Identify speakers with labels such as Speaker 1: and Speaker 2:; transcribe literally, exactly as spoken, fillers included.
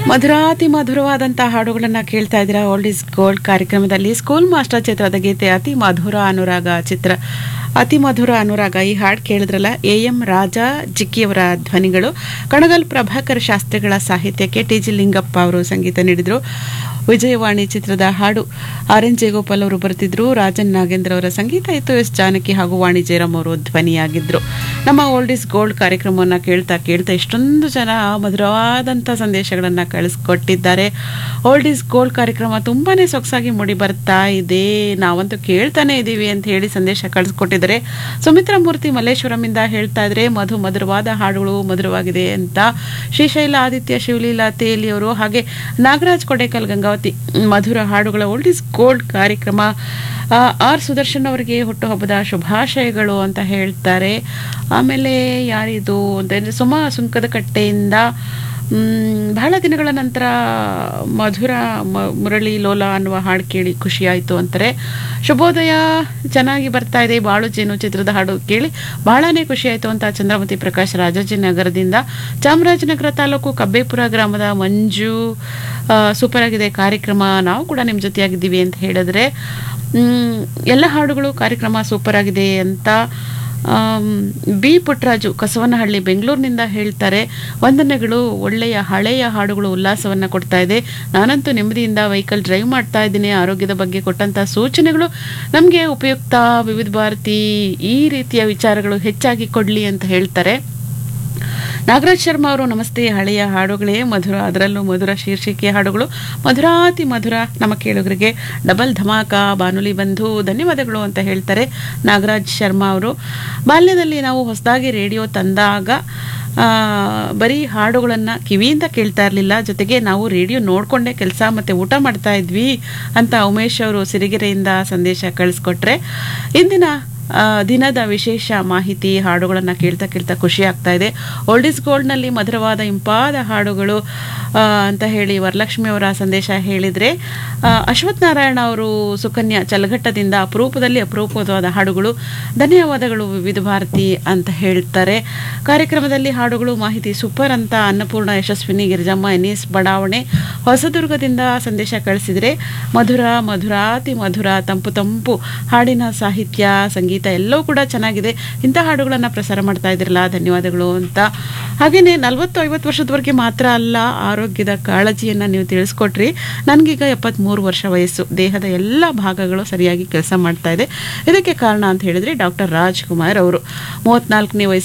Speaker 1: ಮಧುರಾತಿ ಮಧುರವಾದಂತಹ ಹಾಡುಗಳನ್ನು ಕೇಳ್ತಾ ಇದ್ದೀರಾ. ಓಲ್ಡ್ ಇಸ್ ಗೋಲ್ಡ್ ಕಾರ್ಯಕ್ರಮದಲ್ಲಿ ಸ್ಕೂಲ್ ಮಾಸ್ಟರ್ ಚಿತ್ರದ ಗೀತೆ ಅತಿ ಮಧುರ ಅನುರಾಗ ಚಿತ್ರ ಅತಿ ಮಧುರ ಅನುರಾಗ. ಈ ಹಾಡು ಕೇಳಿದ್ರಲ್ಲ, ಎ ಎಂ ರಾಜ ಜಿಕ್ಕಿಯವರ ಧ್ವನಿಗಳು, ಕಣಗಲ್ ಪ್ರಭಾಕರ್ ಶಾಸ್ತ್ರಿಗಳ ಸಾಹಿತ್ಯಕ್ಕೆ ಟಿ ಜಿ ಲಿಂಗಪ್ಪ ಅವರು ಸಂಗೀತ ನೀಡಿದರು. ವಿಜಯವಾಣಿ ಚಿತ್ರದ ಹಾಡು ಆರ್ ಎನ್ ಜಯಗೋಪಾಲ್ ಅವರು ಬರೆದಿದ್ರು, ರಾಜನ್ ನಾಗೇಂದ್ರ ಅವರ ಸಂಗೀತ ಇತ್ತು, ಎಸ್ ಜಾನಕಿ ಹಾಗೂ ವಾಣಿ ಜಯರಾಮ್ ಅವರು ಧ್ವನಿಯಾಗಿದ್ರು. ನಮ್ಮ ಓಲ್ಡ್ ಇಸ್ ಗೋಲ್ಡ್ ಕಾರ್ಯಕ್ರಮವನ್ನು ಕೇಳ್ತಾ ಕೇಳ್ತಾ ಇಷ್ಟೊಂದು ಜನ ಮಧುರವಾದಂಥ ಸಂದೇಶಗಳನ್ನು ಕಳಿಸ್ಕೊಟ್ಟಿದ್ದಾರೆ. ಓಲ್ಡ್ ಇಸ್ ಗೋಲ್ಡ್ ಕಾರ್ಯಕ್ರಮ ತುಂಬಾ ಸೊಗಸಾಗಿ ಮೂಡಿ ಬರ್ತಾ ಇದೆ, ನಾವಂತೂ ಕೇಳ್ತಾನೆ ಇದ್ದೀವಿ ಅಂತ ಹೇಳಿ ಸಂದೇಶ ಕಳಿಸ್ಕೊಟ್ಟಿದ್ದಾರೆ. ಸುಮಿತ್ರಾ ಮೂರ್ತಿ ಮಲ್ಲೇಶ್ವರಮಿಂದ ಹೇಳ್ತಾ ಇದ್ರೆ, ಮಧು ಮಧುರವಾದ ಹಾಡುಗಳು ಮಧುರವಾಗಿದೆ ಅಂತ. ಶ್ರೀಶೈಲ ಆದಿತ್ಯ ಶಿವಲೀಲಾ ತೇಲಿ ಅವರು, ಹಾಗೆ ನಾಗರಾಜ್ ಕೊಡೇಕಲ್ ಗಂಗಾವತಿ, ಮಧುರ ಹಾಡುಗಳ ಓಲ್ಡ್ ಇಸ್ ಗೋಲ್ಡ್ ಕಾರ್ಯಕ್ರಮ. ಆರ್ ಸುದರ್ಶನ್ ಅವರಿಗೆ ಹುಟ್ಟುಹಬ್ಬದ ಶುಭಾಶಯಗಳು ಅಂತ ಹೇಳ್ತಾರೆ. ಆಮೇಲೆ ಯಾರಿದು ಅಂತಂದರೆ, ಸುಮಾ ಸುಂಕದ ಕಟ್ಟೆಯಿಂದ ಬಹಳ ದಿನಗಳ ನಂತರ ಮಧುರ ಮುರಳಿ ಲೋಲಾ ಅನ್ನುವ ಹಾಡು ಕೇಳಿ ಖುಷಿಯಾಯಿತು ಅಂತಾರೆ. ಶುಭೋದಯ, ಚೆನ್ನಾಗಿ ಬರ್ತಾ ಇದೆ ಬಾಳು ಜೇನು ಚಿತ್ರದ ಹಾಡು ಕೇಳಿ ಬಹಳನೇ ಖುಷಿಯಾಯಿತು ಅಂತ ಚಂದ್ರಮತಿ ಪ್ರಕಾಶ್ ರಾಜಾಜಿನಗರದಿಂದ. ಚಾಮರಾಜನಗರ ತಾಲೂಕು ಕಬ್ಬೇಪುರ ಗ್ರಾಮದ ಮಂಜು, ಸೂಪರ್ ಆಗಿದೆ ಕಾರ್ಯಕ್ರಮ, ನಾವು ಕೂಡ ನಿಮ್ಮ ಜೊತೆಯಾಗಿದ್ದೀವಿ ಅಂತ ಹೇಳಿದ್ರೆ, ಎಲ್ಲ ಹಾಡುಗಳು ಕಾರ್ಯಕ್ರಮ ಸೂಪರ್ ಆಗಿದೆ ಅಂತ ಬಿ ಪುಟ್ಟರಾಜು ಕಸವನಹಳ್ಳಿ ಬೆಂಗಳೂರಿನಿಂದ ಹೇಳ್ತಾರೆ. ವಂದನೆಗಳು, ಒಳ್ಳೆಯ ಹಳೆಯ ಹಾಡುಗಳು ಉಲ್ಲಾಸವನ್ನು ಕೊಡ್ತಾ ಇದೆ. ನಾನಂತೂ ನೆಮ್ಮದಿಯಿಂದ ವೆಹಿಕಲ್ ಡ್ರೈವ್ ಮಾಡ್ತಾ ಇದ್ದೀನಿ. ಆರೋಗ್ಯದ ಬಗ್ಗೆ ಕೊಟ್ಟಂಥ ಸೂಚನೆಗಳು ನಮಗೆ ಉಪಯುಕ್ತ. ವಿವಿಧ ಭಾರತಿ ಈ ರೀತಿಯ ವಿಚಾರಗಳು ಹೆಚ್ಚಾಗಿ ಕೊಡಲಿ ಅಂತ ಹೇಳ್ತಾರೆ. ನಾಗರಾಜ್ ಶರ್ಮಾ ಅವರು, ನಮಸ್ತೆ, ಹಳೆಯ ಹಾಡುಗಳೇ ಮಧುರ, ಅದರಲ್ಲೂ ಮಧುರ ಶೀರ್ಷಿಕೆ ಹಾಡುಗಳು ಮಧುರಾತಿ ಮಧುರ. ನಮ್ಮ ಕೇಳುಗರಿಗೆ ಡಬಲ್ ಧಮಾಕ ಬಾನುಲಿ ಬಂಧು ಧನ್ಯವಾದಗಳು ಅಂತ ಹೇಳ್ತಾರೆ ನಾಗರಾಜ್ ಶರ್ಮಾ ಅವರು. ಬಾಲ್ಯದಲ್ಲಿ ನಾವು ಹೊಸದಾಗಿ ರೇಡಿಯೋ ತಂದಾಗ ಬರೀ ಹಾಡುಗಳನ್ನು ಕಿವಿಯಿಂದ ಕೇಳ್ತಾ ಇರಲಿಲ್ಲ, ಜೊತೆಗೆ ನಾವು ರೇಡಿಯೋ ನೋಡಿಕೊಂಡೇ ಕೆಲಸ ಮತ್ತು ಊಟ ಮಾಡ್ತಾ ಇದ್ವಿ ಅಂತ ಉಮೇಶ್ ಅವರು ಸಿರಿಗೆರೆಯಿಂದ ಸಂದೇಶ ಕಳಿಸ್ಕೊಟ್ರೆ. ಇಂದಿನ ದಿನದ ವಿಶೇಷ ಮಾಹಿತಿ, ಹಾಡುಗಳನ್ನು ಕೇಳ್ತಾ ಕೇಳ್ತಾ ಖುಷಿ ಆಗ್ತಾ ಇದೆ. ಓಲ್ಡ್ ಇಸ್ ಗೋಲ್ಡ್ನಲ್ಲಿ ಮಧುರವಾದ ಇಂಪಾದ ಹಾಡುಗಳು ಅಂತ ಹೇಳಿ ವರಲಕ್ಷ್ಮಿ ಅವರ ಸಂದೇಶ ಹೇಳಿದರೆ, ಅಶ್ವಥ್ ನಾರಾಯಣ ಅವರು ಸುಕನ್ಯಾ ಚಲಘಟ್ಟದಿಂದ ಅಪರೂಪದಲ್ಲಿ ಅಪರೂಪವಾದ ಹಾಡುಗಳು, ಧನ್ಯವಾದಗಳು ವಿವಿಧ ಭಾರತಿ ಅಂತ ಹೇಳ್ತಾರೆ. ಕಾರ್ಯಕ್ರಮದಲ್ಲಿ ಹಾಡುಗಳು ಮಾಹಿತಿ ಸೂಪರ್ ಅಂತ ಅನ್ನಪೂರ್ಣ ಯಶಸ್ವಿನಿ ಗಿರಿಜಮ್ಮ ಎನ್ ಎಸ್ ಬಡಾವಣೆ ಹೊಸದುರ್ಗದಿಂದ ಸಂದೇಶ ಕಳಿಸಿದರೆ, ಮಧುರ ಮಧುರಾತಿ ಮಧುರ, ತಂಪು ತಂಪು ಹಾಡಿನ ಸಾಹಿತ್ಯ ಸಂಗೀತ ಎಲ್ಲವೂ ಕೂಡ ಚೆನ್ನಾಗಿದೆ, ಇಂಥ ಹಾಡುಗಳನ್ನು ಪ್ರಸಾರ ಮಾಡ್ತಾ ಇದ್ರಲ್ಲ, ಧನ್ಯವಾದಗಳು ಅಂತ. ಹಾಗೆಯೇ ನಲವತ್ತು ಐವತ್ತು ವರ್ಷದವರೆಗೆ ಮಾತ್ರ ಅಲ್ಲ, ಆರೋಗ್ಯದ ಕಾಳಜಿಯನ್ನು ನೀವು ತಿಳಿಸ್ಕೊಟ್ರಿ. ನನಗೀಗ ಎಪ್ಪತ್ತ್ಮೂರು ವರ್ಷ ವಯಸ್ಸು, ದೇಹದ ಎಲ್ಲ ಭಾಗಗಳು ಸರಿಯಾಗಿ ಕೆಲಸ ಮಾಡ್ತಾ ಇದೆ. ಇದಕ್ಕೆ ಕಾರಣ ಅಂತ ಹೇಳಿದ್ರೆ ಡಾಕ್ಟರ್ ರಾಜ್ಕುಮಾರ್ ಅವರು. ಮೂವತ್ತ್ನಾಲ್ಕನೇ ವಯಸ್ಸು